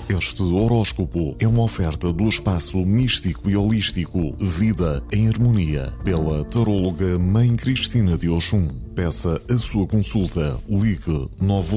Este horóscopo é uma oferta do espaço místico e holístico Vida em Harmonia, pela taróloga Mãe Cristina de Oxum. Peça a sua consulta. Ligue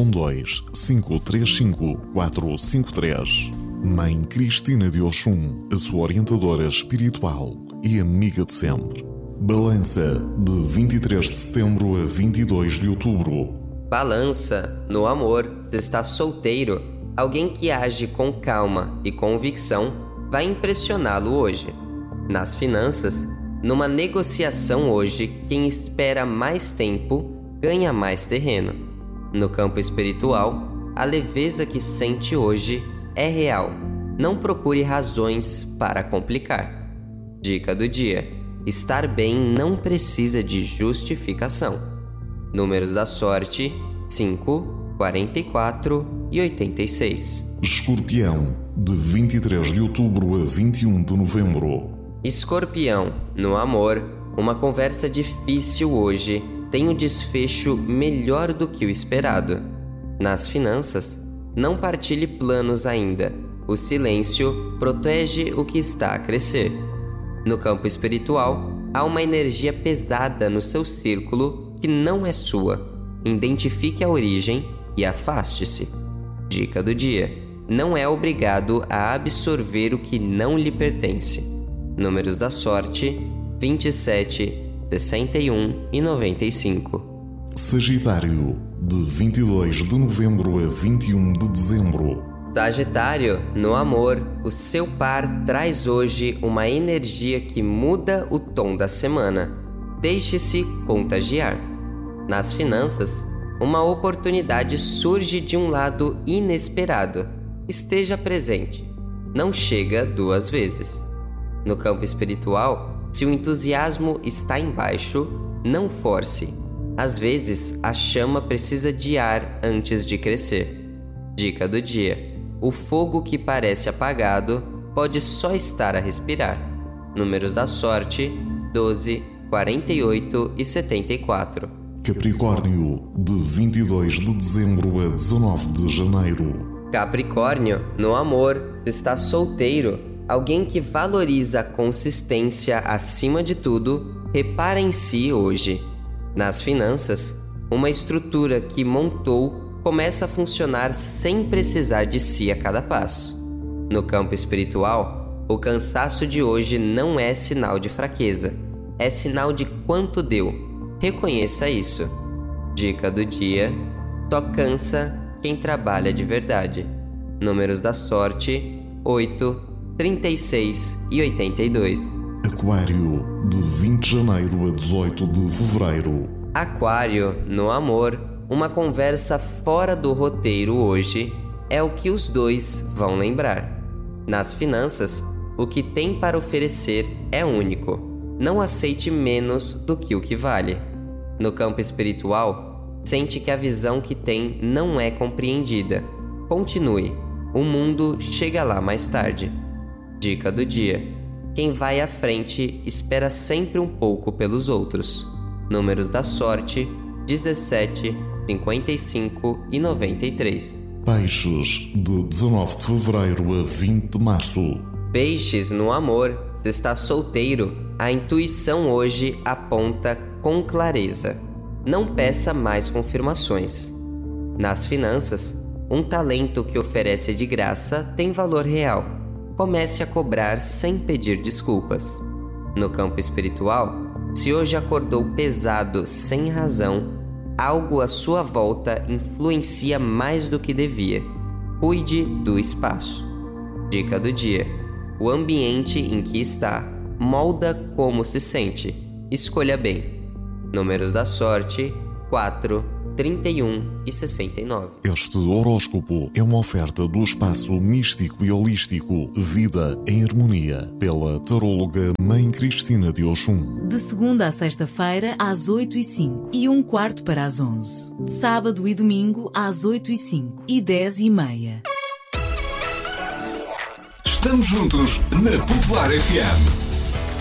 912-535-453. Mãe Cristina de Oxum, a sua orientadora espiritual e amiga de sempre. Balança, de 23 de setembro a 22 de outubro. Balança, no amor, se está solteiro, alguém que age com calma e convicção vai impressioná-lo hoje. Nas finanças, numa negociação hoje, quem espera mais tempo ganha mais terreno. No campo espiritual, a leveza que sente hoje é real. Não procure razões para complicar. Dica do dia: estar bem não precisa de justificação. Números da sorte: 5, 44 e 86. Escorpião, de 23 de outubro a 21 de novembro. Escorpião, no amor, uma conversa difícil hoje tem um desfecho melhor do que o esperado. Nas finanças, não partilhe planos ainda. O silêncio protege o que está a crescer. No campo espiritual, há uma energia pesada no seu círculo que não é sua. Identifique a origem e afaste-se. Dica do dia: não é obrigado a absorver o que não lhe pertence. Números da sorte: 27, 61 e 95. Sagitário, de 22 de novembro a 21 de dezembro. Sagitário, no amor, o seu par traz hoje uma energia que muda o tom da semana. Deixe-se contagiar. Nas finanças, uma oportunidade surge de um lado inesperado. Esteja presente. Não chega duas vezes. No campo espiritual, se o entusiasmo está embaixo, não force. Às vezes, a chama precisa de ar antes de crescer. Dica do dia: o fogo que parece apagado pode só estar a respirar. Números da sorte: 12, 48 e 74. Capricórnio, de 22 de dezembro a 19 de janeiro. Capricórnio, no amor, se está solteiro, alguém que valoriza a consistência acima de tudo, repara em si hoje. Nas finanças, uma estrutura que montou começa a funcionar sem precisar de si a cada passo. No campo espiritual, o cansaço de hoje não é sinal de fraqueza, é sinal de quanto deu. Reconheça isso. Dica do dia: só cansa quem trabalha de verdade. Números da sorte: 8, 36 e 82. Aquário, de 20 de janeiro a 18 de fevereiro. Aquário, no amor, uma conversa fora do roteiro hoje é o que os dois vão lembrar. Nas finanças, o que tem para oferecer é único. Não aceite menos do que o que vale. No campo espiritual, sente que a visão que tem não é compreendida. Continue. O mundo chega lá mais tarde. Dica do dia: quem vai à frente espera sempre um pouco pelos outros. Números da sorte: 17, 55 e 93. Peixes, de 19 de fevereiro a 20 de março. Peixes, no amor, se está solteiro, a intuição hoje aponta com clareza. Não peça mais confirmações. Nas finanças, um talento que oferece de graça tem valor real. Comece a cobrar sem pedir desculpas. No campo espiritual, se hoje acordou pesado sem razão, algo à sua volta influencia mais do que devia. Cuide do espaço. Dica do dia: o ambiente em que está molda como se sente. Escolha bem. Números da sorte: 4, 31 e 69. Este horóscopo é uma oferta do espaço místico e holístico Vida em Harmonia, pela taróloga Mãe Cristina de Oxum. De segunda a sexta-feira, às 8h05 e 1/4 para as 11. Sábado e domingo, às 8h05 e 10h30. Estamos juntos na Popular FM.